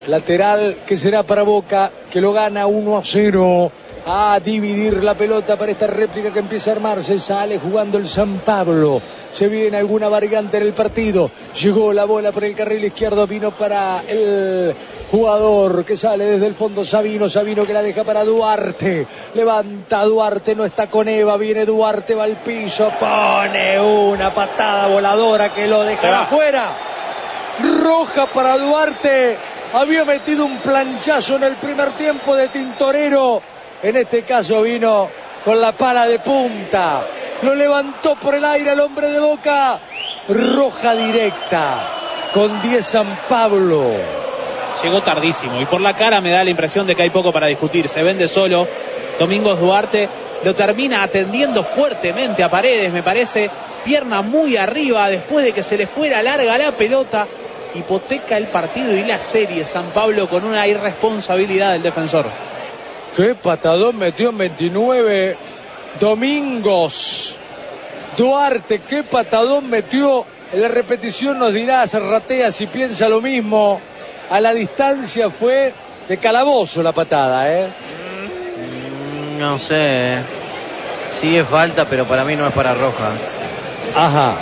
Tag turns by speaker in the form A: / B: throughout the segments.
A: Lateral que será para Boca, que lo gana 1-0. A dividir la pelota para esta réplica que empieza a armarse. Sale jugando el San Pablo. Se viene alguna variante en el partido. Llegó la bola por el carril izquierdo. Vino para el jugador que sale desde el fondo. Sabino que la deja para Duarte. Levanta Duarte, no está con Eva. Viene Duarte, va al piso. Pone una patada voladora que lo dejará afuera. Roja para Duarte. Había metido un planchazo en el primer tiempo de Tintorero. En este caso vino con la pala de punta. Lo levantó por el aire el hombre de Boca. Roja directa. Con 10 San Pablo.
B: Llegó tardísimo y por la cara me da la impresión de que hay poco para discutir. Se vende solo. Domingos Duarte lo termina atendiendo fuertemente a Paredes, me parece. Pierna muy arriba después de que se le fuera larga la pelota. Hipoteca el partido y la serie San Pablo con una irresponsabilidad del defensor.
A: Qué patadón metió en 29 Domingos Duarte, qué patadón metió. En la repetición nos dirá Zarratea si piensa lo mismo. A la distancia fue de calabozo la patada,
C: No sé. Sí es falta, pero para mí no es para roja.
A: Ajá.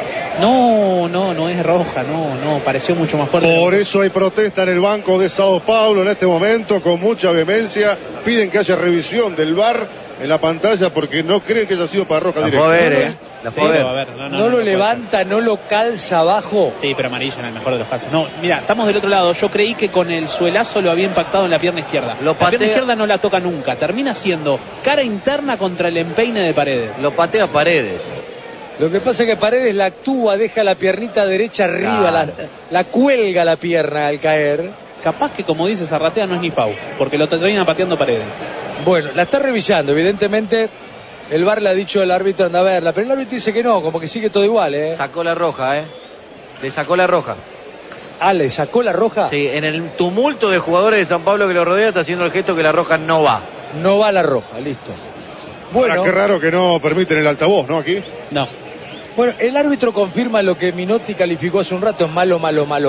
B: No es roja, no, pareció mucho más fuerte.
D: Por eso hay protesta en el banco de Sao Paulo en este momento, con mucha vehemencia. Piden que haya revisión del VAR en la pantalla porque no creen que haya sido para roja directa.
C: La fue a ver.
A: No lo levanta, no lo calza abajo.
B: Sí, pero amarilla en el mejor de los casos. No, mira, estamos del otro lado. Yo creí que con el suelazo lo había impactado en la pierna izquierda. La pierna izquierda no la toca nunca. Termina siendo cara interna contra el empeine de Paredes.
C: Lo patea Paredes.
A: Lo que pasa es que Paredes la actúa, deja la piernita derecha arriba, la cuelga la pierna al caer.
B: Capaz que, como dice Zarratea, no es ni foul, porque lo termina pateando Paredes.
A: Bueno, la está revisando, evidentemente el VAR le ha dicho al árbitro anda a verla, pero el árbitro dice que no, como que sigue todo igual,
C: Sacó la roja, Le sacó la roja.
A: Ah, ¿le sacó la roja?
C: Sí, en el tumulto de jugadores de San Pablo que lo rodea está haciendo el gesto que la roja no va.
A: No va la roja, listo. Bueno.
D: Ahora, qué raro que no permiten el altavoz, ¿no? Aquí.
B: No.
A: Bueno, el árbitro confirma lo que Minotti calificó hace un rato, es malo.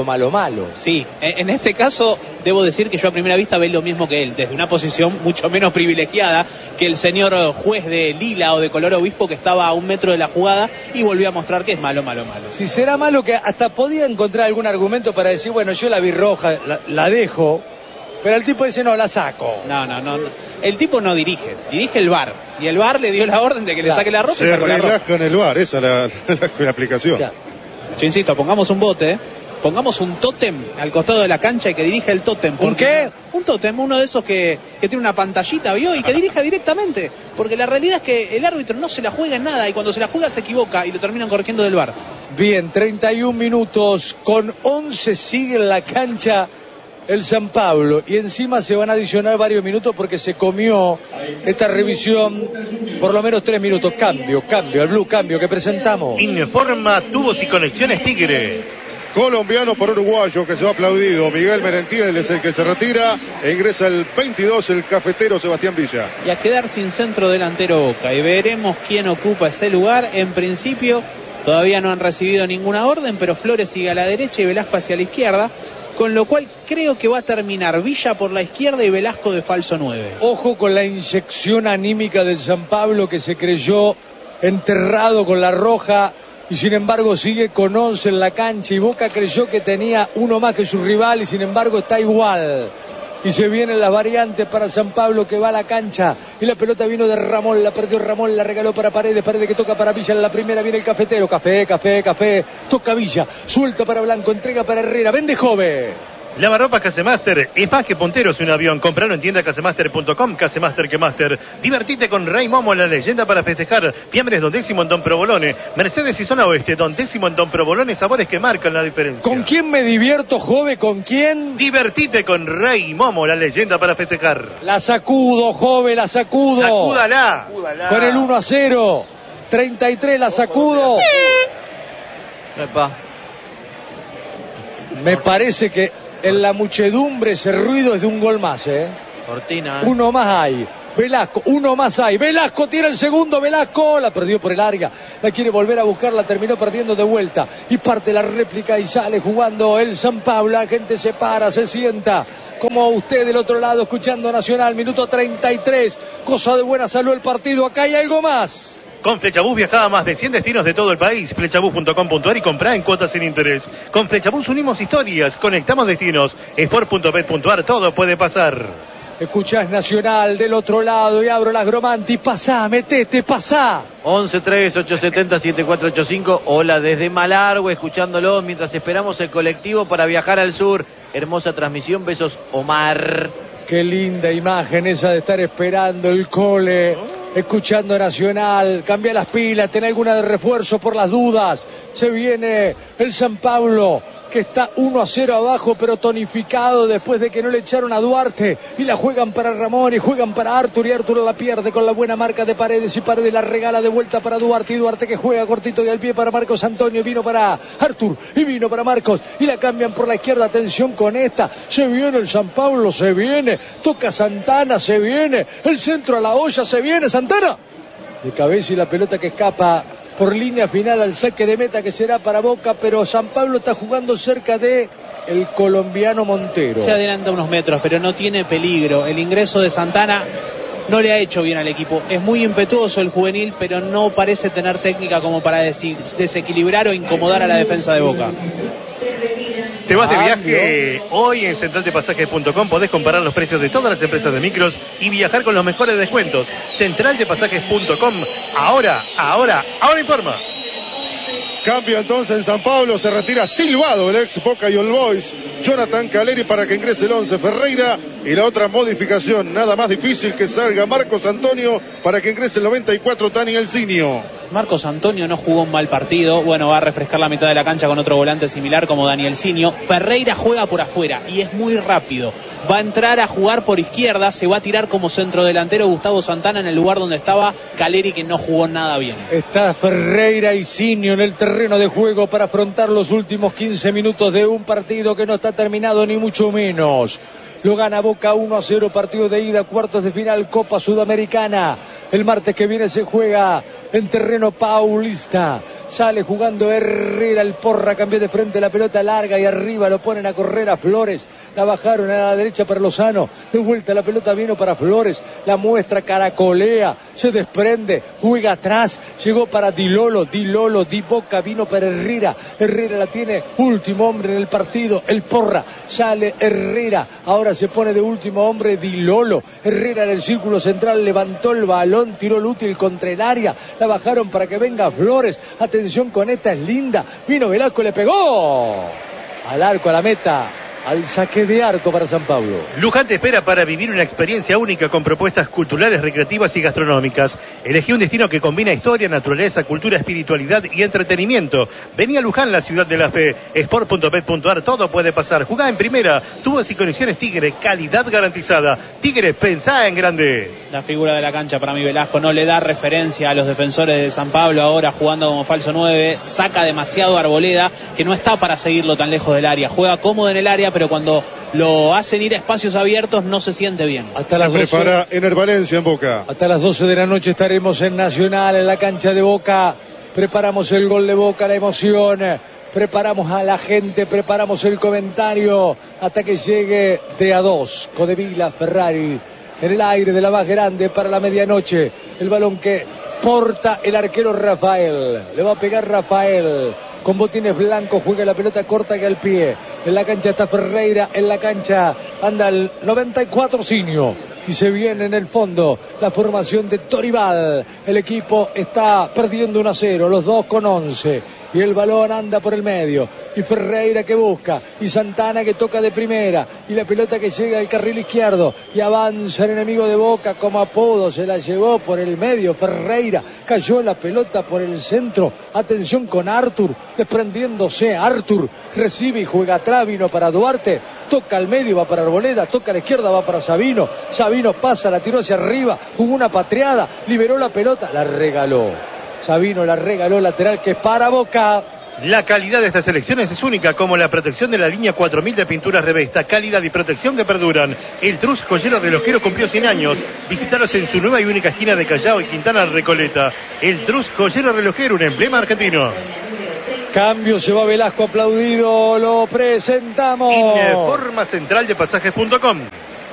B: Sí, en este caso debo decir que yo a primera vista veo lo mismo que él, desde una posición mucho menos privilegiada que el señor juez de lila o de color obispo que estaba a 1 metro de la jugada y volvió a mostrar que es malo.
A: Si será malo, que hasta podía encontrar algún argumento para decir, bueno, yo la vi roja, la dejo, pero el tipo dice, no, la saco.
B: No. El tipo no dirige el VAR. Y el VAR le dio la orden de que le saque la roja.
D: Se relaja en el VAR, esa es la aplicación.
A: Claro.
B: Yo insisto, pongamos un bote, pongamos un tótem al costado de la cancha y que dirija el tótem.
A: ¿Un qué?
B: Un tótem, uno de esos que tiene una pantallita, ¿vio? Y que dirija directamente. Porque la realidad es que el árbitro no se la juega en nada y cuando se la juega se equivoca y lo terminan corrigiendo del VAR.
A: Bien, 31 minutos, con 11 sigue en la cancha el San Pablo, y encima se van a adicionar varios minutos porque se comió esta revisión por lo menos 3 minutos. Cambio, el blue cambio que presentamos.
E: Informa Tubos y Conexiones Tigre.
D: Colombiano por uruguayo que se va aplaudido. Miguel Merentiel es el que se retira e ingresa el 22, el cafetero Sebastián Villa.
B: Y a quedar sin centro delantero Boca. Y veremos quién ocupa ese lugar. En principio todavía no han recibido ninguna orden, pero Flores sigue a la derecha y Velasco hacia la izquierda. Con lo cual creo que va a terminar Villa por la izquierda y Velasco de falso 9.
A: Ojo con la inyección anímica del San Pablo, que se creyó enterrado con la roja y sin embargo sigue con 11 en la cancha, y Boca creyó que tenía uno más que su rival y sin embargo está igual. Y se vienen las variantes para San Pablo, que va a la cancha y la pelota vino de Ramón, la perdió Ramón, la regaló para Paredes que toca para Villa en la primera, viene el cafetero, café, toca Villa, suelta para Blanco, entrega para Herrera, vende Jove.
E: Lavarropa Casemaster es más que punteros un avión. Compralo en tienda casemaster.com. Casemaster que Master. Divertite con Rey Momo, la leyenda para festejar. Fiambres Don Décimo en Don Provolone. Mercedes y Zona Oeste. Don Décimo en Don Provolone. Sabores que marcan la diferencia.
A: ¿Con quién me divierto, Jove? ¿Con quién?
E: Divertite con Rey Momo, la leyenda para festejar.
A: La sacudo, Jove, la sacudo.
E: Sacúdala.
A: Con el 1-0. 33 la sacudo. Me parece que en la muchedumbre ese ruido es de un gol más,
C: Cortina.
A: Uno más hay. Velasco, uno más hay. Velasco tira el segundo. Velasco la perdió por el área. La quiere volver a buscar. La terminó perdiendo de vuelta. Y parte la réplica y sale jugando el San Pablo. La gente se para, se sienta. Como usted del otro lado escuchando Nacional. Minuto 33. Cosa de buena salud el partido. Acá hay algo más.
E: Con Flechabús viajaba a más de 100 destinos de todo el país. Flechabús.com.ar y comprá en cuotas sin interés. Con Flechabús unimos historias, conectamos destinos. Sport.bet.ar, todo puede pasar.
A: Escuchás Nacional del otro lado y abro las Gromanti. Pasá, metete, pasá.
C: 11-3-870-7485. Hola desde Malargüe, escuchándolo mientras esperamos el colectivo para viajar al sur. Hermosa transmisión, besos Omar.
A: Qué linda imagen esa de estar esperando el cole, escuchando Nacional. Cambia las pilas, ten alguna de refuerzo por las dudas. Se viene el San Pablo, que está 1-0 abajo, pero tonificado después de que no le echaron a Duarte. Y la juegan para Ramón y juegan para Artur. Y Artur la pierde con la buena marca de Paredes. Y Paredes la regala de vuelta para Duarte. Y Duarte que juega cortito y al pie para Marcos Antonio. Vino para Artur y vino para Marcos. Y la cambian por la izquierda. Atención con esta. Se viene el San Pablo, se viene. Toca Santana, se viene. El centro a la olla, se viene Santana. De cabeza y la pelota que escapa por línea final al saque de meta que será para Boca, pero San Pablo está jugando cerca de el colombiano Montero.
B: Se adelanta unos metros, pero no tiene peligro. El ingreso de Santana no le ha hecho bien al equipo. Es muy impetuoso el juvenil, pero no parece tener técnica como para desequilibrar o incomodar a la defensa de Boca.
E: Te vas de viaje hoy en centraldepasajes.com. Podés comparar los precios de todas las empresas de micros y viajar con los mejores descuentos. Centraldepasajes.com. Ahora informa.
D: Cambia entonces en San Pablo, se retira silbado el ex Boca y All Boys, Jonathan Caleri, para que ingrese el 11 Ferreira. Y la otra modificación, nada más difícil, que salga Marcos Antonio para que ingrese el 94 Tani Elcinio.
B: Marcos Antonio no jugó un mal partido. Bueno, va a refrescar la mitad de la cancha con otro volante similar como Daniel Sinio. Ferreira juega por afuera y es muy rápido. Va a entrar a jugar por izquierda. Se va a tirar como centrodelantero Gustavo Santana en el lugar donde estaba Caleri, que no jugó nada bien.
A: Está Ferreira y Sinio en el terreno de juego para afrontar los últimos 15 minutos de un partido que no está terminado ni mucho menos. Lo gana Boca 1-0, partido de ida, cuartos de final, Copa Sudamericana. El martes que viene se juega en terreno paulista. Sale jugando Herrera, el Porra cambió de frente, la pelota larga y arriba lo ponen a correr a Flores. La bajaron a la derecha para Lozano. De vuelta la pelota vino para Flores. La muestra, caracolea, se desprende, juega atrás. Llegó para Di Boca, vino para Herrera. Herrera la tiene, último hombre en el partido. El Porra, sale Herrera. Ahora se pone de último hombre Di Lolo. Herrera en el círculo central, levantó el balón, tiró el útil contra el área. La bajaron para que venga Flores. Atención con esta, es linda. Vino Velasco, le pegó al arco, a la meta. Al saque de arco para San Pablo.
E: Luján te espera para vivir una experiencia única con propuestas culturales, recreativas y gastronómicas. Elegí un destino que combina historia, naturaleza, cultura, espiritualidad y entretenimiento. Vení a Luján, la ciudad de la fe. Sport.bet.ar, todo puede pasar. Jugá en primera. Tubos y conexiones Tigre, calidad garantizada. Tigre, pensá en grande.
B: La figura de la cancha para mí, Velasco, no le da referencia a los defensores de San Pablo ahora jugando como falso 9. Saca demasiado a Arboleda, que no está para seguirlo tan lejos del área. Juega cómodo en el área, pero cuando lo hacen ir a espacios abiertos no se siente bien.
A: Hasta
D: Se
A: las 12,
D: prepara Ener Valencia en Boca.
A: hasta las 12 de la noche estaremos en Nacional, en la cancha de Boca. Preparamos el gol de Boca, la emoción. Preparamos a la gente, preparamos el comentario hasta que llegue de a 2. Codevila, Ferrari, en el aire de la más grande para la medianoche. El balón que porta el arquero Rafael. Le va a pegar Rafael. Con botines blancos juega la pelota corta que al pie. En la cancha está Ferreira, en la cancha anda el 94 Sinio. Y se viene en el fondo la formación de Toribal. El equipo está perdiendo 1-0, los dos con 11. Y el balón anda por el medio. Y Ferreira que busca. Y Santana que toca de primera. Y la pelota que llega al carril izquierdo. Y avanza el enemigo de Boca como apodo. Se la llevó por el medio. Ferreira cayó la pelota por el centro. Atención con Artur. Desprendiéndose. Artur recibe y juega atrás. Vino para Duarte. Toca al medio, va para Arboleda. Toca a la izquierda, va para Sabino. Sabino pasa, la tiró hacia arriba. Jugó una patriada. Liberó la pelota. La regaló. Sabino la regaló, lateral que es para Boca.
E: La calidad de estas selecciones es única, como la protección de la línea 4000 de pinturas Revesta. Calidad y protección que perduran. El Trus Joyero Relojero cumplió 100 años. Visítalos en su nueva y única esquina de Callao y Quintana Recoleta. El Trus Joyero Relojero, un emblema argentino.
A: Cambio, se va Velasco aplaudido, lo presentamos.
E: Informa central de pasajes.com.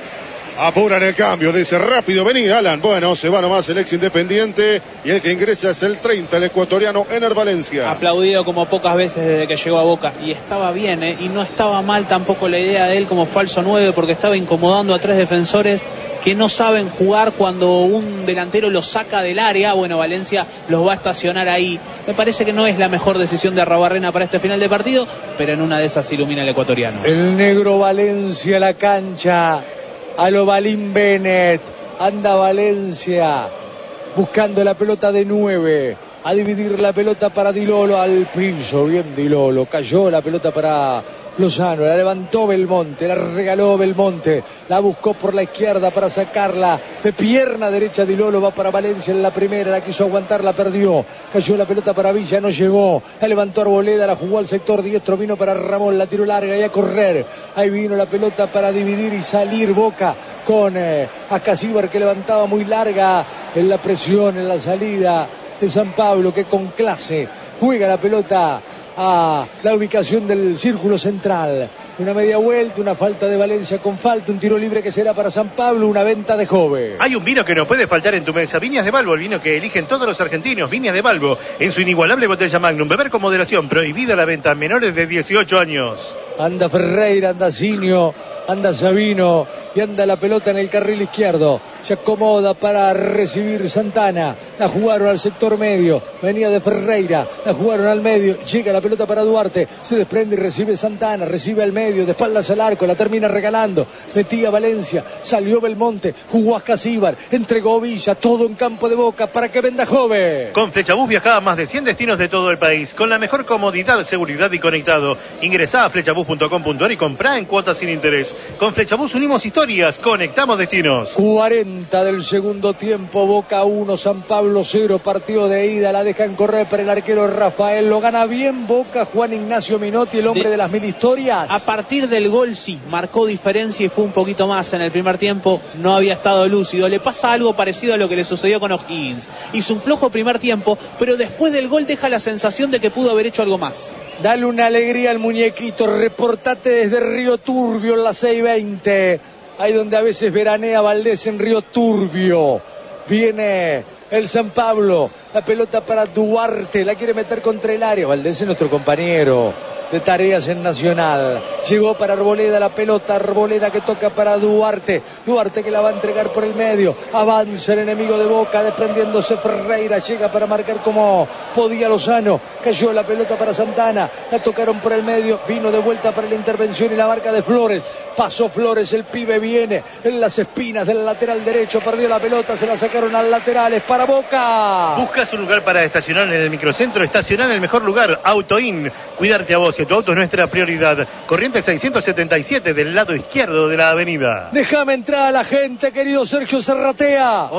D: Apuran el cambio, dice rápido, vení Alan. Bueno, se va nomás el ex Independiente y el que ingresa es el 30, el ecuatoriano Ener Valencia.
B: Aplaudido como pocas veces desde que llegó a Boca y estaba bien, y no estaba mal tampoco la idea de él como falso 9 porque estaba incomodando a 3 defensores que no saben jugar cuando un delantero los saca del área. Bueno, Valencia los va a estacionar ahí. Me parece que no es la mejor decisión de Arrobarrena para este final de partido, pero en una de esas ilumina el ecuatoriano.
A: El negro Valencia a la cancha. A lo Balín Bennett, anda Valencia, buscando la pelota de 9, a dividir la pelota para Di Lolo al piso, bien Di Lolo, cayó la pelota para Lozano, la levantó Belmonte, la regaló Belmonte, la buscó por la izquierda para sacarla, de pierna derecha Di Lolo, va para Valencia en la primera, la quiso aguantar, la perdió, cayó la pelota para Villa, no llegó, la levantó Arboleda, la jugó al sector diestro, vino para Ramón, la tiró larga y a correr, ahí vino la pelota para dividir y salir Boca con Ascasíbar que levantaba muy larga en la presión, en la salida de San Pablo, que con clase juega la pelota a la ubicación del círculo central. Una media vuelta, una falta de Valencia con falta, un tiro libre que será para San Pablo, una venta de Jove.
E: Hay un vino que no puede faltar en tu mesa. Viñas de Balbo, el vino que eligen todos los argentinos. Viñas de Balbo, en su inigualable botella Magnum. Beber con moderación, prohibida la venta a menores de 18 años.
A: Anda Ferreira, anda Zinio, anda Sabino y anda la pelota en el carril izquierdo. Se acomoda para recibir Santana. La jugaron al sector medio. Venía de Ferreira. La jugaron al medio. Llega la pelota para Duarte. Se desprende y recibe Santana. Recibe al medio. De espaldas al arco. La termina regalando. Metía Valencia. Salió Belmonte. Jugó a Ascasíbar. Entregó Villa. Todo en campo de Boca para que venda Jove.
E: Con Flechabús viajaba a más de 100 destinos de todo el país. Con la mejor comodidad, seguridad y conectado. Ingresá a flechabús.com.ar y comprá en cuotas sin interés. Con Flechabús unimos historias. Conectamos destinos.
A: 40 del segundo tiempo, Boca 1, San Pablo 0, partido de ida, la dejan correr para el arquero Rafael, lo gana bien Boca, Juan Ignacio Minotti, el hombre de las 1000 historias.
B: A partir del gol sí, marcó diferencia y fue un poquito más en el primer tiempo, no había estado lúcido, le pasa algo parecido a lo que le sucedió con O'Higgins, hizo un flojo primer tiempo, pero después del gol deja la sensación de que pudo haber hecho algo más.
A: Dale una alegría al muñequito, reportate desde Río Turbio en la 620. Ahí donde a veces veranea Valdés en Río Turbio. Viene el San Pablo. La pelota para Duarte. La quiere meter contra el área. Valdés es nuestro compañero de tareas en Nacional. Llegó para Arboleda la pelota. Arboleda que toca para Duarte. Duarte que la va a entregar por el medio. Avanza el enemigo de Boca. Desprendiéndose Ferreira. Llega para marcar como podía Lozano. Cayó la pelota para Santana. La tocaron por el medio. Vino de vuelta para la intervención y la marca de Flores. Pasó Flores, el pibe viene en las espinas del lateral derecho, perdió la pelota, se la sacaron al lateral, es para Boca.
E: ¿Buscas un lugar para estacionar en el microcentro? Estacionar en el mejor lugar, AutoIn. Cuidarte a vos y a tu auto es nuestra prioridad. Corriente 677 del lado izquierdo de la avenida.
A: Déjame entrar a la gente, querido Sergio Serratea.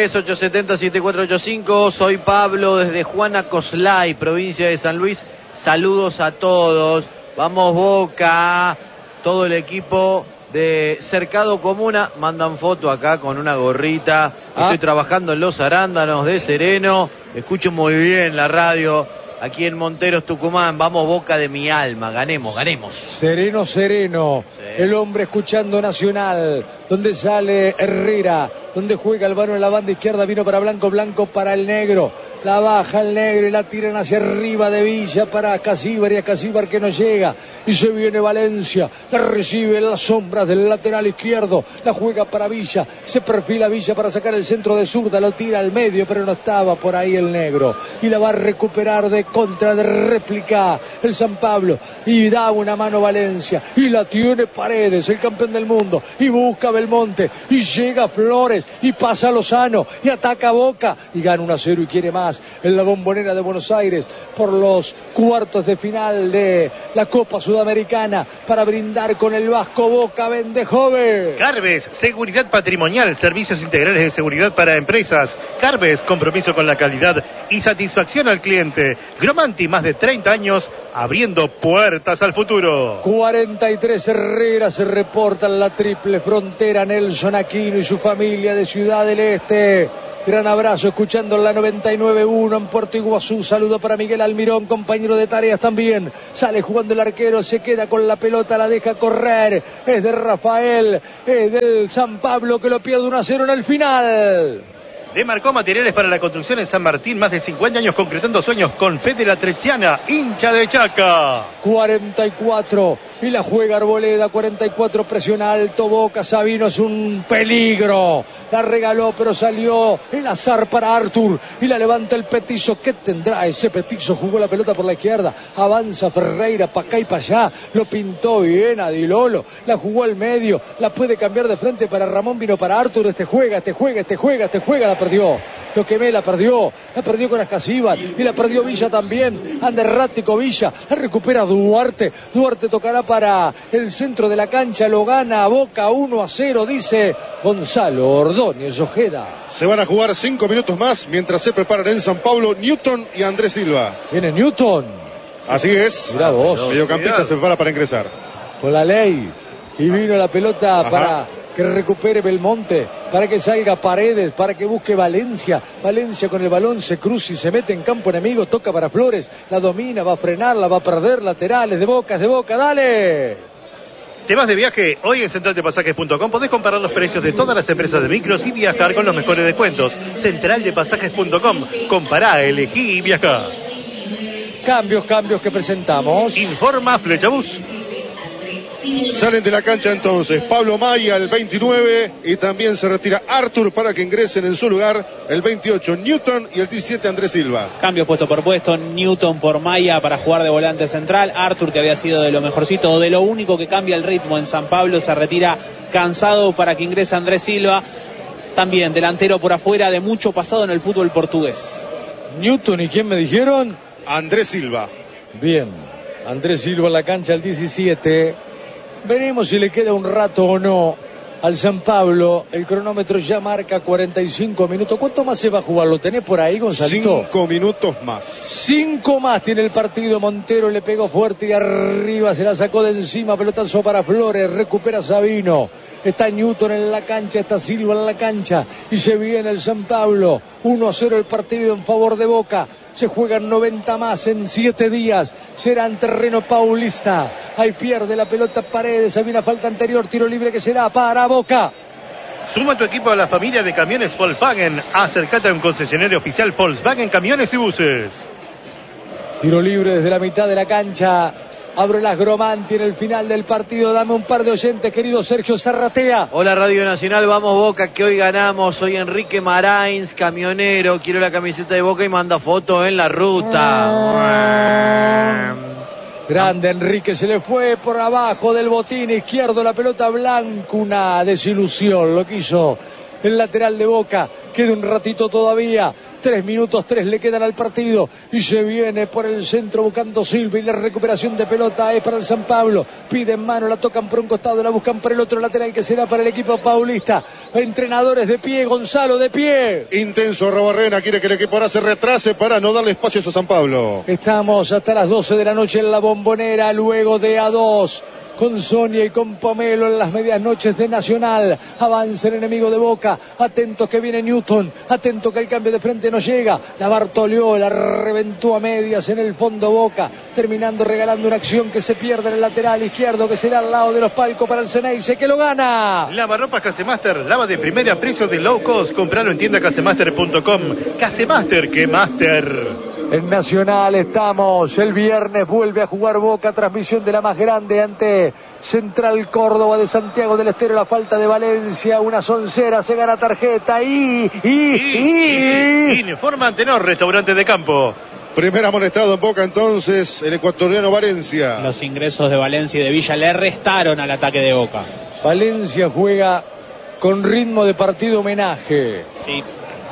C: 11-3-870-7485, soy Pablo desde Juana Coslay, provincia de San Luis. Saludos a todos. Vamos Boca. Todo el equipo de Cercado Comuna mandan foto acá con una gorrita. Estoy trabajando en Los Arándanos de Sereno. Escucho muy bien la radio aquí en Monteros, Tucumán. Vamos Boca de mi alma. Ganemos, ganemos.
A: Sereno, sereno. Sí. El hombre escuchando Nacional. Donde sale Herrera. Donde juega el varón en la banda izquierda. Vino para Blanco, Blanco para el negro. La baja el negro y la tiran hacia arriba de Villa para Ascasíbar y Ascasíbar que no llega. Y se viene Valencia. La recibe en las sombras del lateral izquierdo. La juega para Villa. Se perfila Villa para sacar el centro de zurda. Lo tira al medio pero no estaba por ahí el negro. Y la va a recuperar de contra, de réplica el San Pablo. Y da una mano Valencia. Y la tiene Paredes, el campeón del mundo. Y busca Belmonte. Y llega Flores. Y pasa Lozano. Y ataca Boca. Y gana 1-0 y quiere más. más en la Bombonera de Buenos Aires por los cuartos de final de la Copa Sudamericana para brindar con el Vasco Boca. Vende joven.
E: Carves, seguridad patrimonial, servicios integrales de seguridad para empresas. Carves, compromiso con la calidad y satisfacción al cliente. Gromanti, más de 30 años, abriendo puertas al futuro.
A: 43 Herrera se reporta en la triple frontera. Nelson Aquino y su familia de Ciudad del Este. Gran abrazo, escuchando en la 99.1 en Puerto Iguazú. Saludo para Miguel Almirón, compañero de tareas también. Sale jugando el arquero, se queda con la pelota, la deja correr. Es de Rafael, es del San Pablo que lo pierde 1-0 en el final.
E: Demarcó materiales para la construcción en San Martín, más de 50 años concretando sueños con Fede La Trechiana, hincha de Chaca.
A: 44 y la juega Arboleda, 44, presiona alto Boca. Sabino es un peligro, la regaló pero salió el azar para Artur y la levanta el Petizo. ¿Qué tendrá ese Petizo? Jugó la pelota por la izquierda, avanza Ferreira para acá y para allá, lo pintó bien a Di Lolo, la jugó al medio, la puede cambiar de frente para Ramón, vino para Artur. Este juega, la perdió. Lo quemé, la perdió con Ascasíbar y la perdió Villa también. Anda errático Villa, la recupera Duarte tocará para el centro de la cancha, lo gana Boca 1-0, dice Gonzalo Ordóñez Ojeda.
D: Se van a jugar 5 minutos más mientras se preparan en San Pablo Newton y Andrés Silva.
A: Viene Newton.
D: Así es.
A: Mirá vos.
D: Mediocampista se prepara para ingresar.
A: Con la ley. Y vino la pelota para que recupere Belmonte, para que salga Paredes, para que busque Valencia con el balón se cruza y se mete en campo enemigo, toca para Flores, la domina, va a frenarla, va a perder, laterales de Boca, dale.
E: ¿Te vas de viaje? Hoy en centraldepasajes.com podés comparar los precios de todas las empresas de micros y viajar con los mejores descuentos. Centraldepasajes.com, compará, elegí y viajá.
A: Cambios que presentamos.
E: Informa Flechabús.
D: Salen de la cancha entonces Pablo Maya, el 29, y también se retira Artur para que ingresen en su lugar el 28 Newton y el 17 Andrés Silva.
B: Cambio puesto por puesto, Newton por Maya para jugar de volante central. Artur, que había sido de lo mejorcito o de lo único que cambia el ritmo en San Pablo, se retira cansado para que ingrese Andrés Silva. También delantero por afuera, de mucho pasado en el fútbol portugués.
A: Newton, ¿y quién me dijeron?
D: Andrés Silva.
A: Bien, Andrés Silva en la cancha, el 17. Veremos si le queda un rato o no al San Pablo. El cronómetro ya marca 45 minutos. ¿Cuánto más se va a jugar? ¿Lo tenés por ahí, Gonzalito?
D: 5 minutos más.
A: 5 más tiene el partido. Montero le pegó fuerte y arriba se la sacó de encima. Pelotazo para Flores. Recupera Sabino. Está Newton en la cancha, está Silva en la cancha. Y se viene el San Pablo. 1-0 el partido en favor de Boca. Se juegan 90 más en 7 días. Será en terreno paulista. Ahí pierde la pelota Paredes. Había una falta anterior. Tiro libre que será para Boca.
E: Suma tu equipo a la familia de camiones Volkswagen. Acércate a un concesionario oficial Volkswagen Camiones y Buses.
A: Tiro libre desde la mitad de la cancha. Abre las Gromanti en el final del partido. Dame un par de oyentes, querido Sergio Zarratea.
C: Hola Radio Nacional, vamos Boca, que hoy ganamos. Soy Enrique Marains, camionero. Quiero la camiseta de Boca y manda foto en la ruta.
A: Grande Enrique, se le fue por abajo del botín izquierdo la pelota blanca. Una desilusión lo que hizo el lateral de Boca. Queda un ratito todavía. 3 minutos, 3 le quedan al partido y se viene por el centro buscando Silva y la recuperación de pelota es para el San Pablo. Piden mano, la tocan por un costado, la buscan por el otro lateral que será para el equipo paulista. Entrenadores de pie, Gonzalo de pie.
D: Intenso Robarrena, quiere que el equipo ahora se retrase para no darle espacios a San Pablo.
A: Estamos hasta las 12 de la noche en la Bombonera, luego de A2. Con Sonia y con Pomelo en las medias noches de Nacional. Avanza el enemigo de Boca. Atento que viene Newton. Atento que el cambio de frente no llega. La Bartolió, la reventó a medias en el fondo Boca. Terminando regalando una acción que se pierde en el lateral izquierdo, que será al lado de los palcos para el Ceneice, que lo gana.
E: Lavarropas Casemaster, lava de primera, precio de low cost. Compralo en tienda casemaster.com. Casemaster, que master.
A: En Nacional estamos. El viernes vuelve a jugar Boca. Transmisión de la más grande ante Central Córdoba de Santiago del Estero. La falta de Valencia. Una soncera. Se gana tarjeta.
E: Informa Antenor, restaurante de campo.
D: Primer amonestado en Boca entonces el ecuatoriano Valencia.
B: Los ingresos de Valencia y de Villa le restaron al ataque de Boca.
A: Valencia juega con ritmo de partido homenaje.
B: Sí.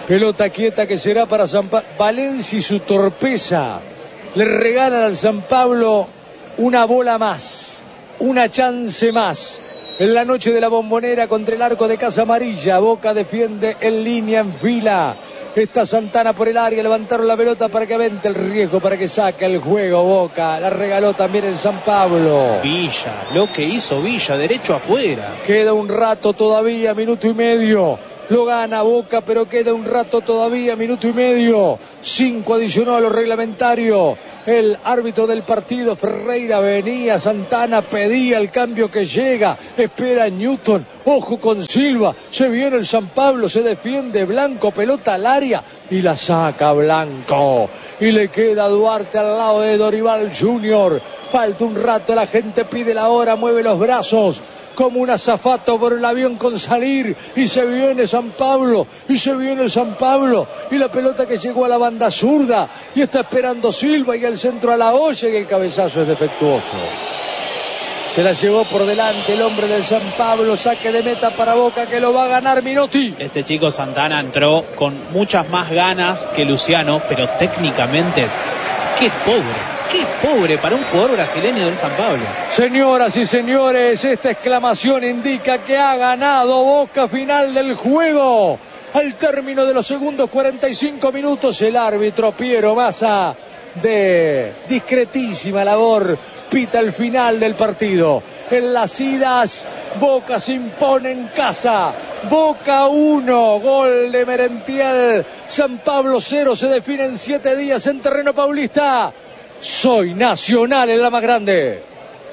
A: Pelota quieta que será para San Pablo. Valencia y su torpeza le regalan al San Pablo una bola más, una chance más. En la noche de la Bombonera contra el arco de Casa Amarilla, Boca defiende en línea, en fila. Está Santana por el área, levantaron la pelota para que avente el riesgo, para que saque el juego Boca. La regaló también el San Pablo.
B: Villa, lo que hizo Villa, derecho afuera.
A: Queda un rato todavía, minuto y medio. Lo gana Boca, pero queda un rato todavía, minuto y medio. 5 adicionó a lo reglamentario. El árbitro del partido, Ferreira, venía, Santana pedía el cambio que llega. Espera Newton, ojo con Silva. Se viene el San Pablo, se defiende Blanco, pelota al área y la saca Blanco. Y le queda Duarte al lado de Dorival Junior. Falta un rato, la gente pide la hora, mueve los brazos como un azafato por el avión con salir, y se viene San Pablo, y se viene el San Pablo, y la pelota que llegó a la banda zurda, y está esperando Silva, y el centro a la olla, y el cabezazo es defectuoso. Se la llevó por delante el hombre del San Pablo, saque de meta para Boca que lo va a ganar Minotti.
B: Este chico Santana entró con muchas más ganas que Luciano, pero técnicamente, qué pobre para un jugador brasileño del San Pablo.
A: Señoras y señores, esta exclamación indica que ha ganado Boca. Final del juego. Al término de los segundos 45 minutos, el árbitro Piero Massa, de discretísima labor, pita el final del partido. En las idas, Boca se impone en casa. Boca 1, gol de Merentiel. San Pablo 0, se define en 7 días en terreno paulista. Soy Nacional en la más grande.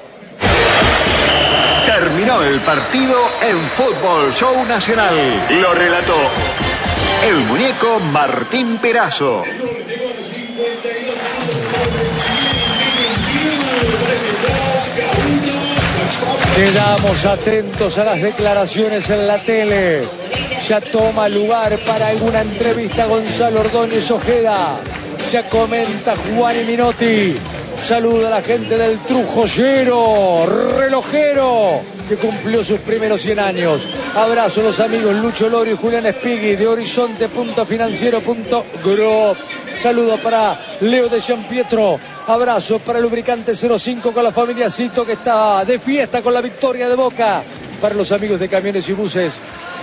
F: Terminó el partido en Fútbol Show Nacional. Lo relató el muñeco Martín Perazo.
A: Quedamos atentos a las declaraciones en la tele. Ya toma lugar para alguna entrevista Gonzalo Ordóñez Ojeda. Ya comenta Juan y Minotti. Saluda a la gente del Trujollero, relojero, que cumplió sus primeros 100 años. Abrazo a los amigos Lucho Lorio y Julián Espigui de Horizonte.financiero.group. Saludo para Leo de Gianpietro. Abrazo para Lubricante 05 con la familia Cito, que está de fiesta con la victoria de Boca. Para los amigos de Camiones y Buses,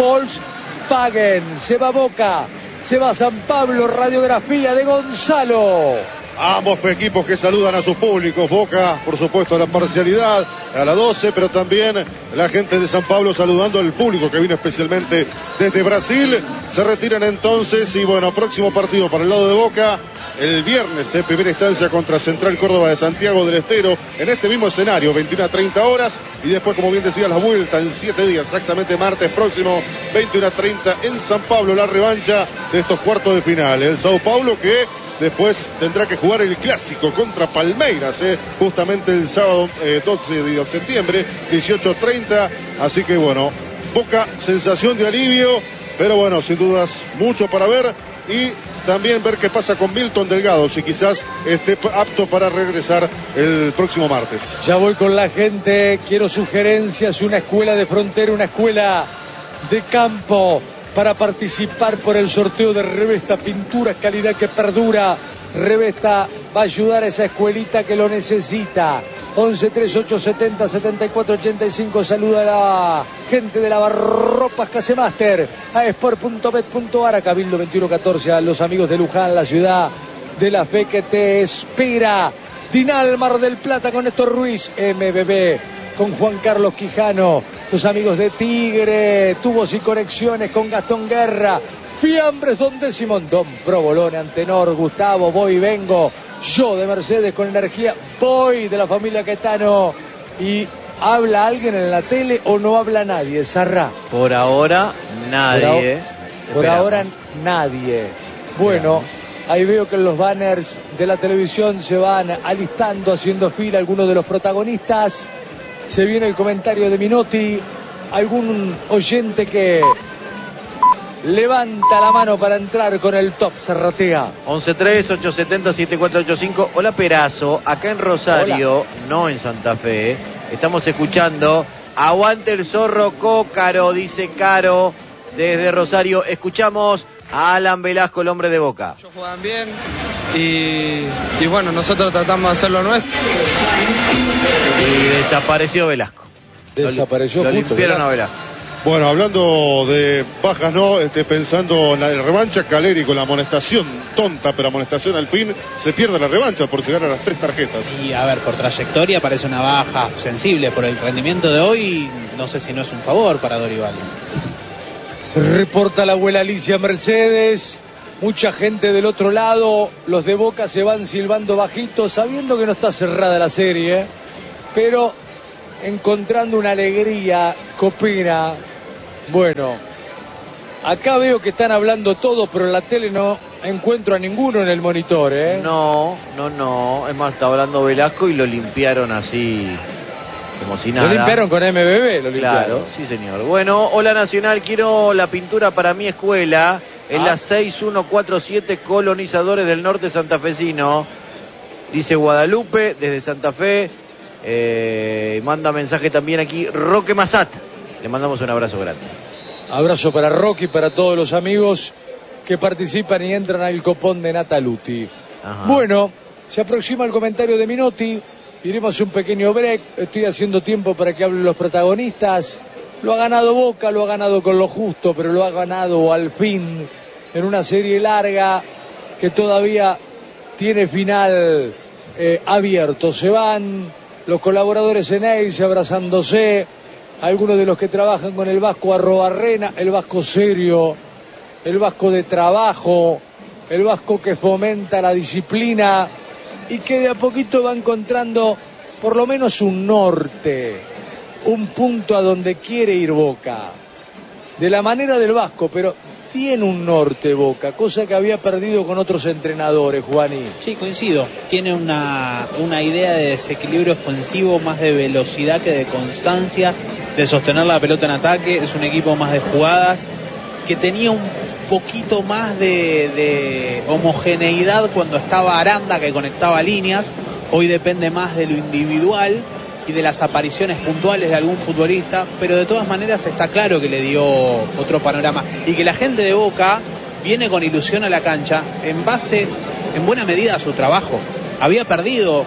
A: Volkswagen. Se va Boca, se va San Pablo. Radiografía de Gonzalo.
D: Ambos equipos que saludan a sus públicos. Boca, por supuesto, a la parcialidad, a la 12, pero también la gente de San Pablo saludando al público que vino especialmente desde Brasil. Se retiran entonces y bueno, próximo partido para el lado de Boca el viernes, primera instancia contra Central Córdoba de Santiago del Estero, en este mismo escenario, 21 a 30 horas, y después, como bien decía, la vuelta en 7 días, exactamente martes próximo, 21 a 30 en San Pablo, la revancha de estos cuartos de final. El Sao Paulo que después tendrá que jugar el clásico contra Palmeiras, justamente el sábado 12 de septiembre, 18:30. Así que bueno, Boca, sensación de alivio, pero bueno, sin dudas, mucho para ver. Y también ver qué pasa con Milton Delgado, si quizás esté apto para regresar el próximo martes.
A: Ya voy con la gente, quiero sugerencias, una escuela de frontera, una escuela de campo, para participar por el sorteo de Revesta Pinturas, calidad que perdura. Revesta va a ayudar a esa escuelita que lo necesita. 11 3870 7485. Saluda a la gente de Lavarropas Casemaster, a sport.bet.ar, a Cabildo 2114, a los amigos de Luján, la ciudad de la fe que te espera. Dinal Mar del Plata con Néstor Ruiz, MBB con Juan Carlos Quijano, los amigos de Tigre, Tubos y Conexiones con Gastón Guerra, Fiambres Don Décimo, Don Provolone, Antenor, Gustavo, voy y vengo, yo de Mercedes con energía, voy de la familia Caetano. ¿Y habla alguien en la tele o no habla nadie, Sarra?
C: Por ahora nadie.
A: Por ahora nadie. Bueno, ahí veo que los banners de la televisión se van alistando, haciendo fila algunos de los protagonistas. Se viene el comentario de Minotti. Algún oyente que levanta la mano para entrar con el top, Zarratea.
C: 11-3-870-7485. Hola Perazo, acá en Rosario,
A: hola.
C: No en Santa Fe. Estamos escuchando Aguante el Zorro Cócaro, dice Caro desde Rosario. Escuchamos Alan Velasco, el hombre de Boca.
G: Ellos juegan bien y bueno, nosotros tratamos de hacer lo nuestro.
C: Y desapareció Velasco.
A: Desapareció
C: Lo
A: justo,
C: limpiaron
A: ¿verdad?
C: a Velasco.
D: Bueno, hablando de bajas, ¿no? Pensando en la revancha, Caleri con la amonestación tonta, pero amonestación al fin, se pierde la revancha por llegar a las 3 tarjetas.
B: Y a ver, por trayectoria parece una baja sensible. Por el rendimiento de hoy, no sé si no es un favor para Dorival.
A: Reporta la abuela Alicia Mercedes. Mucha gente del otro lado. Los de Boca se van silbando bajito, sabiendo que no está cerrada la serie, pero encontrando una alegría copera. Bueno, acá veo que están hablando todos, pero en la tele no encuentro a ninguno en el monitor, ¿eh?
C: No. Es más, está hablando Velasco y lo limpiaron así, como si nada.
A: Lo limpiaron con MBB, lo limpiaron.
C: Claro, sí señor. Bueno, hola Nacional, quiero la pintura para mi escuela. En la 6147 Colonizadores del Norte Santafesino. Dice Guadalupe, desde Santa Fe. Manda mensaje también aquí Roque Massat. Le mandamos un abrazo grande.
A: Abrazo para Rocky y para todos los amigos que participan y entran al copón de Nataluti.
C: Ajá.
A: Bueno, se aproxima el comentario de Minotti. Iremos un pequeño break. Estoy haciendo tiempo para que hablen los protagonistas. Lo ha ganado Boca, lo ha ganado con lo justo, pero lo ha ganado al fin en una serie larga que todavía tiene final abierto. Se van los colaboradores en Ace abrazándose. Algunos de los que trabajan con el Vasco Arrobarrena, el Vasco serio, el Vasco de trabajo, el Vasco que fomenta la disciplina y que de a poquito va encontrando por lo menos un norte, un punto a donde quiere ir Boca. De la manera del Vasco, pero tiene un norte Boca, cosa que había perdido con otros entrenadores, Juaní.
B: Sí, coincido. Tiene una idea de desequilibrio ofensivo, más de velocidad que de constancia, de sostener la pelota en ataque. Es un equipo más de jugadas, que tenía un poquito más de homogeneidad cuando estaba Aranda, que conectaba líneas. Hoy depende más de lo individual y de las apariciones puntuales de algún futbolista, pero de todas maneras está claro que le dio otro panorama y que la gente de Boca viene con ilusión a la cancha en base, en buena medida, a su trabajo. Había perdido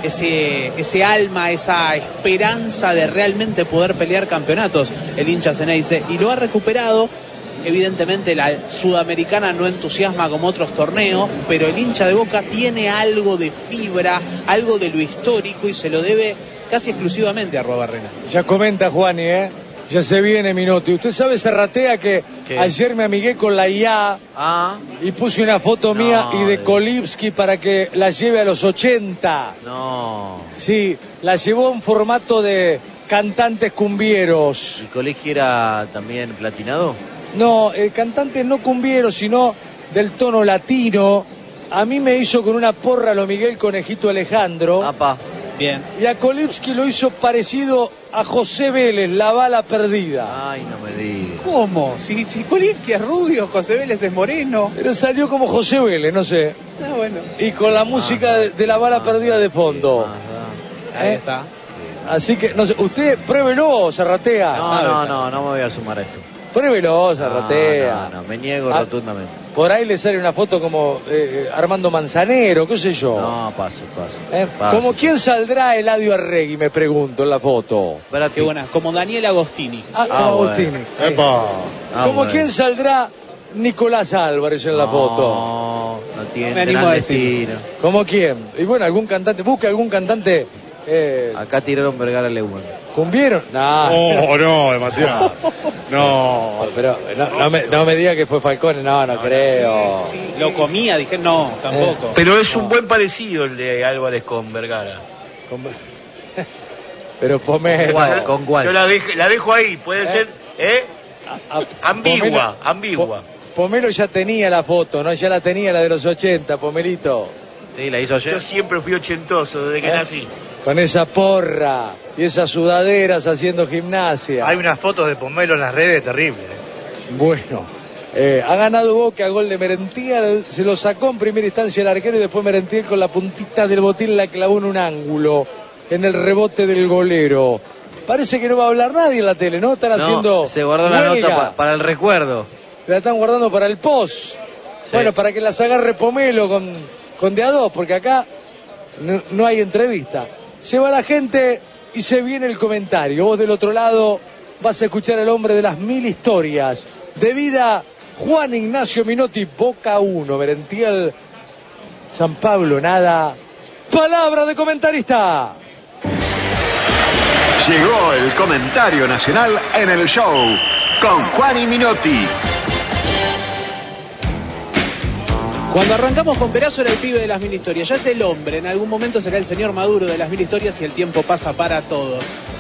B: ese alma, esa esperanza de realmente poder pelear campeonatos el hincha Ceneice, y lo ha recuperado. Evidentemente la Sudamericana no entusiasma como otros torneos, pero el hincha de Boca tiene algo de fibra, algo de lo histórico, y se lo debe casi exclusivamente a Arrobarrena.
A: Ya comenta Juani, ya se viene Minotti. Usted sabe, Zarratea, que
C: ¿qué?
A: Ayer me amigué con la IA y puse una foto mía y de Kolibski para que la lleve a los 80.
C: No.
A: Sí, la llevó en formato de cantantes cumbieros.
C: ¿Y Kolibski era también platinado?
A: No, cantantes no cumbieros, sino del tono latino. A mí me hizo con una porra lo Miguel Conejito Alejandro.
C: Apa.
B: Bien.
A: Y a Kolibski lo hizo parecido a José Vélez, La Bala Perdida.
C: Ay, no me digas.
B: ¿Cómo? Si Kolibski es rubio, José Vélez es moreno.
A: Pero salió como José Vélez, no sé.
B: Ah, bueno.
A: Y con la música de La Bala Perdida de fondo.
B: Ahí está.
A: Así que, no sé, usted pruébelo, Zarratea.
C: No me voy a sumar a esto.
A: Pruébelo, Zarratea.
C: No, me niego rotundamente.
A: Por ahí le sale una foto como Armando Manzanero, qué sé yo.
C: No, paso.
A: ¿Como quién saldrá Eladio Arregui, me pregunto, en la foto?
B: Qué buena, como Daniel Agostini.
A: Agostini.
D: Epa.
A: ¿Como quién saldrá Nicolás Álvarez en la foto?
C: No tiene.
B: Me animo a decir.
A: ¿Como quién? Y bueno, algún cantante, busque algún cantante.
C: Acá tiraron Vergara Leumann.
A: ¿Cumbieron?
D: No, demasiado. No.
A: Pero no me diga que fue Falcone, no creo.
B: Sí, lo comía, dije, no, tampoco.
H: Pero es un buen parecido el de Álvarez con Vergara.
A: Pero Pomelo.
C: ¿Con cuál?
H: Yo la dejo ahí, puede ser, ambigua.
A: Pomelo ya tenía la foto, ¿no? Ya la tenía, la de los 80, Pomelito.
C: Sí, la hizo ayer.
H: Yo siempre fui ochentoso desde que nací.
A: Con esa porra y esas sudaderas haciendo gimnasia.
E: Hay unas fotos de Pomelo en las redes terribles.
A: Bueno, ha ganado Boca, gol de Merentiel, se lo sacó en primera instancia el arquero y después Merentiel con la puntita del botín la clavó en un ángulo, en el rebote del golero. Parece que no va a hablar nadie en la tele, ¿no? Están haciendo
C: se guardó la nota para el recuerdo.
A: la están guardando para el post. Sí. Bueno, para que las agarre Pomelo con de a dos, porque acá no hay entrevista. Se va la gente y se viene el comentario. Vos del otro lado vas a escuchar al hombre de las 1000 historias de vida, Juan Ignacio Minotti. Boca 1, Merentiel, San Pablo nada. Palabra de comentarista.
F: Llegó el comentario nacional en el show con Juan y Minotti.
B: Cuando arrancamos con Perazo era el pibe de las 1000 historias, ya es el hombre, en algún momento será el señor Maduro de las 1000 historias y el tiempo pasa para todo.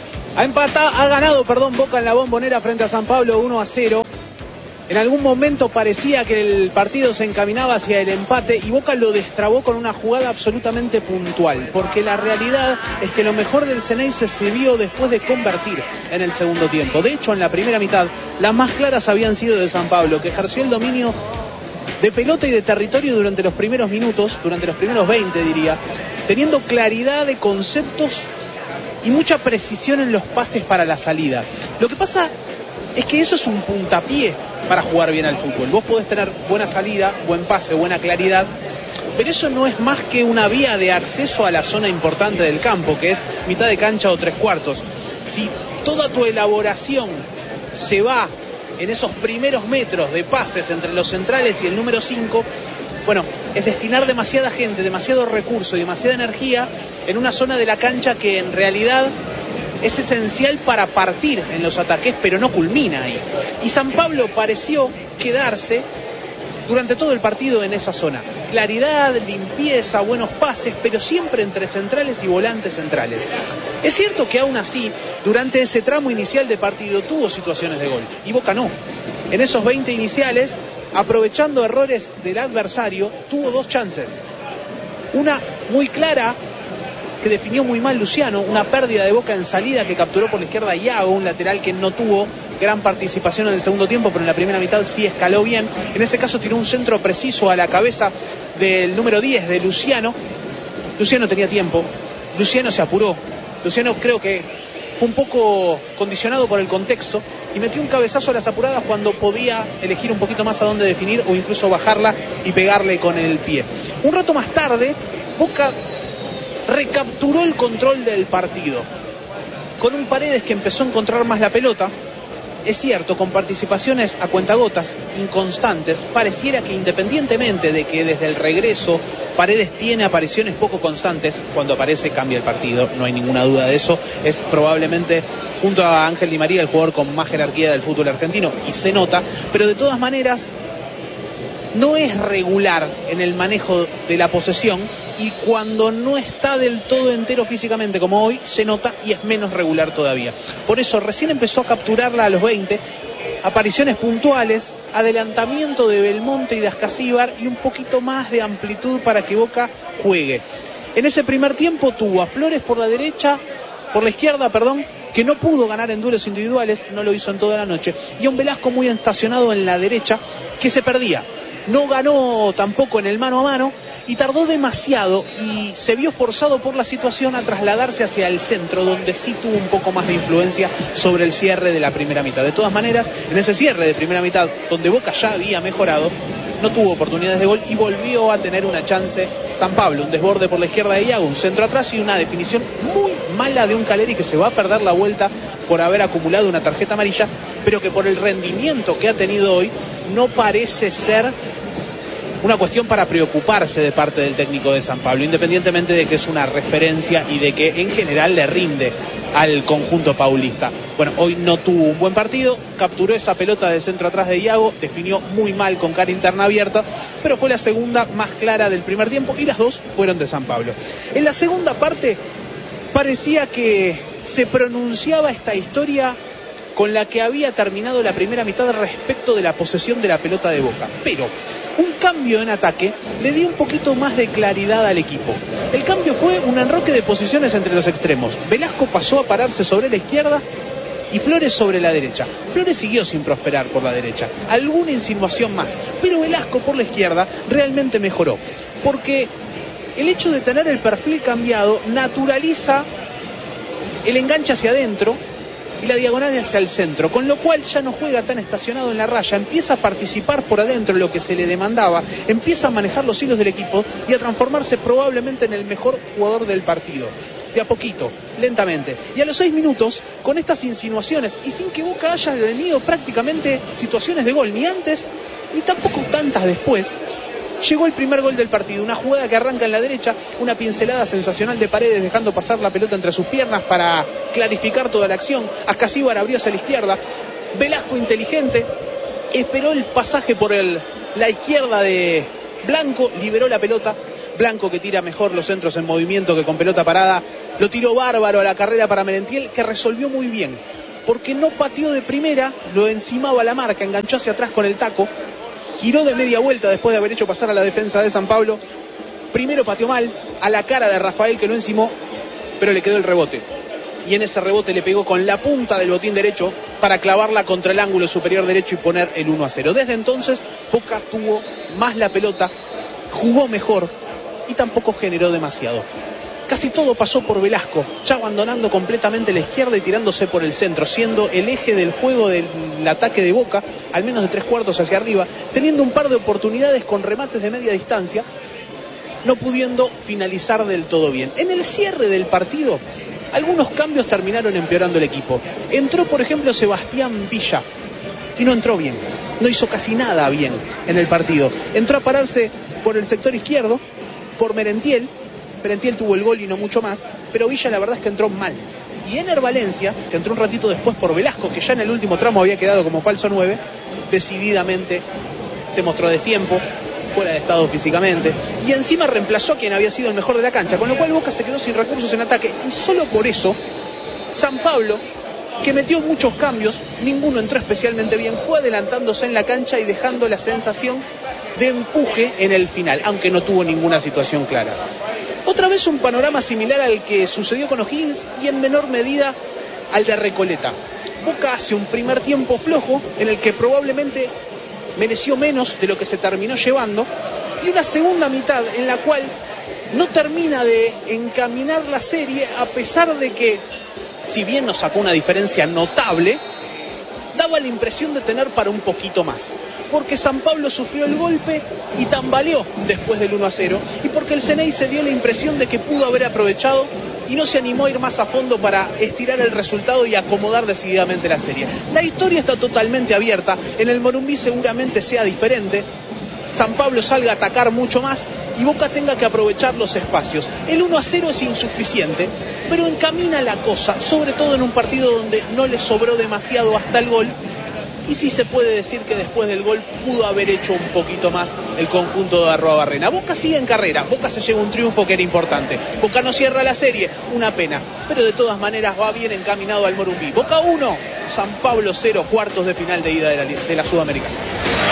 B: Ha ganado Boca en la Bombonera frente a San Pablo 1-0. En algún momento parecía que el partido se encaminaba hacia el empate y Boca lo destrabó con una jugada absolutamente puntual, porque la realidad es que lo mejor del Ceneice se vio después de convertir en el segundo tiempo. De hecho, en la primera mitad, las más claras habían sido de San Pablo, que ejerció el dominio de pelota y de territorio durante los primeros minutos, durante los primeros 20 diría, teniendo claridad de conceptos y mucha precisión en los pases para la salida. Lo que pasa es que eso es un puntapié para jugar bien al fútbol. Vos podés tener buena salida, buen pase, buena claridad, pero eso no es más que una vía de acceso a la zona importante del campo, que es mitad de cancha o 3/4. Si toda tu elaboración se va en esos primeros metros de pases entre los centrales y el número 5, bueno, es destinar demasiada gente, demasiado recurso y demasiada energía en una zona de la cancha que en realidad es esencial para partir en los ataques, pero no culmina ahí. Y San Pablo pareció quedarse durante todo el partido en esa zona. Claridad, limpieza, buenos pases, pero siempre entre centrales y volantes centrales. Es cierto que aún así, durante ese tramo inicial de partido tuvo situaciones de gol, y Boca no. En esos 20 iniciales, aprovechando errores del adversario, tuvo 2 chances. Una muy clara, que definió muy mal Luciano, una pérdida de Boca en salida que capturó por la izquierda Iago, un lateral que no tuvo gran participación en el segundo tiempo, pero en la primera mitad sí escaló bien. En ese caso tiró un centro preciso a la cabeza del número 10 de Luciano. Luciano tenía tiempo, Luciano se apuró, Luciano creo que fue un poco condicionado por el contexto y metió un cabezazo a las apuradas cuando podía elegir un poquito más a dónde definir o incluso bajarla y pegarle con el pie. Un rato más tarde, Boca recapturó el control del partido con un Paredes que empezó a encontrar más la pelota. Es cierto, con participaciones a cuentagotas, inconstantes. Pareciera que independientemente de que desde el regreso Paredes tiene apariciones poco constantes, cuando aparece cambia el partido, no hay ninguna duda de eso. Es probablemente, junto a Ángel Di María, el jugador con más jerarquía del fútbol argentino, y se nota, pero de todas maneras no es regular en el manejo de la posesión, y cuando no está del todo entero físicamente como hoy, se nota y es menos regular todavía. Por eso recién empezó a capturarla a los 20, apariciones puntuales, adelantamiento de Belmonte y de Ascasíbar y un poquito más de amplitud para que Boca juegue. En ese primer tiempo tuvo a Flores por la izquierda, que no pudo ganar en duelos individuales, no lo hizo en toda la noche, y a un Velasco muy estacionado en la derecha que se perdía. No ganó tampoco en el mano a mano y tardó demasiado y se vio forzado por la situación a trasladarse hacia el centro, donde sí tuvo un poco más de influencia sobre el cierre de la primera mitad. De todas maneras, en ese cierre de primera mitad, donde Boca ya había mejorado, no tuvo oportunidades de gol y volvió a tener una chance San Pablo, un desborde por la izquierda de Iago, un centro atrás y una definición muy mala de un Caleri que se va a perder la vuelta por haber acumulado una tarjeta amarilla, pero que por el rendimiento que ha tenido hoy no parece ser una cuestión para preocuparse de parte del técnico de San Pablo, independientemente de que es una referencia y de que en general le rinde al conjunto paulista. Bueno, hoy no tuvo un buen partido, capturó esa pelota de centro atrás de Iago, definió muy mal con cara interna abierta, pero fue la segunda más clara del primer tiempo y las dos fueron de San Pablo. En la segunda parte parecía que se pronunciaba esta historia con la que había terminado la primera mitad respecto de la posesión de la pelota de Boca, pero un cambio en ataque le dio un poquito más de claridad al equipo. El cambio fue un enroque de posiciones entre los extremos. Velasco pasó a pararse sobre la izquierda y Flores sobre la derecha. Flores siguió sin prosperar por la derecha, alguna insinuación más, pero Velasco por la izquierda realmente mejoró, porque el hecho de tener el perfil cambiado naturaliza el enganche hacia adentro y la diagonal hacia el centro, con lo cual ya no juega tan estacionado en la raya, empieza a participar por adentro lo que se le demandaba, empieza a manejar los hilos del equipo y a transformarse probablemente en el mejor jugador del partido. De a poquito, lentamente. Y a los 6 minutos, con estas insinuaciones y sin que Boca haya tenido prácticamente situaciones de gol, ni antes ni tampoco tantas después, llegó el primer gol del partido. Una jugada que arranca en la derecha, una pincelada sensacional de Paredes dejando pasar la pelota entre sus piernas para clarificar toda la acción. Ascasíbar abrió hacia la izquierda. Velasco, inteligente, esperó el pasaje por la izquierda de Blanco, liberó la pelota. Blanco, que tira mejor los centros en movimiento que con pelota parada, lo tiró bárbaro a la carrera para Merentiel, que resolvió muy bien, porque no pateó de primera, lo encimaba la marca, enganchó hacia atrás con el taco, giró de media vuelta después de haber hecho pasar a la defensa de San Pablo. Primero pateó mal, a la cara de Rafael, que lo encimó, pero le quedó el rebote. Y en ese rebote le pegó con la punta del botín derecho para clavarla contra el ángulo superior derecho y poner el 1-0. Desde entonces, Boca tuvo más la pelota, jugó mejor y tampoco generó demasiado. Casi todo pasó por Velasco, ya abandonando completamente la izquierda y tirándose por el centro, siendo el eje del juego del ataque de Boca, al menos de 3/4 hacia arriba, teniendo un par de oportunidades con remates de media distancia, no pudiendo finalizar del todo bien. En el cierre del partido, algunos cambios terminaron empeorando el equipo. Entró, por ejemplo, Sebastián Villa, y no entró bien, no hizo casi nada bien en el partido. Entró a pararse por el sector izquierdo, por Merentiel. Merentiel tuvo el gol y no mucho más, pero Villa la verdad es que entró mal. Y Ener Valencia, que entró un ratito después por Velasco, que ya en el último tramo había quedado como falso 9, decididamente se mostró a destiempo, fuera de estado físicamente, y encima reemplazó a quien había sido el mejor de la cancha, con lo cual Boca se quedó sin recursos en ataque, y solo por eso San Pablo, que metió muchos cambios, ninguno entró especialmente bien, fue adelantándose en la cancha y dejando la sensación de empuje en el final, aunque no tuvo ninguna situación clara. Otra vez un panorama similar al que sucedió con O'Higgins y en menor medida al de Recoleta. Boca hace un primer tiempo flojo en el que probablemente mereció menos de lo que se terminó llevando, y una segunda mitad en la cual no termina de encaminar la serie, a pesar de que, si bien nos sacó una diferencia notable, daba la impresión de tener para un poquito más, porque San Pablo sufrió el golpe y tambaleó después del 1-0, y porque el Ceney se dio la impresión de que pudo haber aprovechado y no se animó a ir más a fondo para estirar el resultado y acomodar decididamente la serie. La historia está totalmente abierta, en el Morumbí seguramente sea diferente, San Pablo salga a atacar mucho más y Boca tenga que aprovechar los espacios. El 1-0 es insuficiente, pero encamina la cosa, sobre todo en un partido donde no le sobró demasiado hasta el gol, y sí se puede decir que después del gol pudo haber hecho un poquito más el conjunto de Arruabarrena. Boca sigue en carrera, Boca se lleva un triunfo que era importante, Boca no cierra la serie, una pena, pero de todas maneras va bien encaminado al Morumbí. Boca 1, San Pablo 0, cuartos de final de ida de la Sudamericana.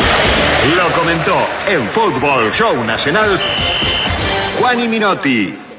F: Lo comentó en Fútbol Show Nacional Juan Minotti.